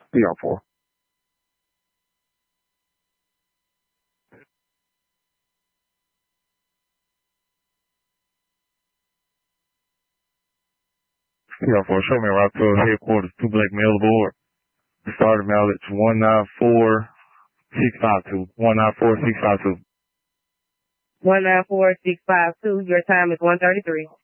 PR4. PR4, show me route to headquarters, 2 black male aboard. Starter mileage 194652. 194652. 194652. Your time is 1:33.